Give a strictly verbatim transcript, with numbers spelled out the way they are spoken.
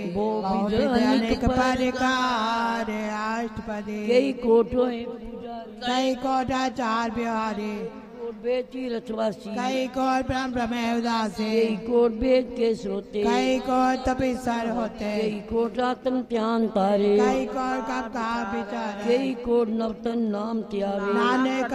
वो अनेक परिकार अष्टपदी कई कोटो कई कोट आचार बिहारी बेटी रथवासी कई कोट ब्रह्म ब्रह्म उदासी कई कोट वेद के श्रोते कई कोट तपस्वर होते कई कोट आत्म ध्यान तारे कई कोट कब का विचार कई कोट नवतन नाम त्यागे नानक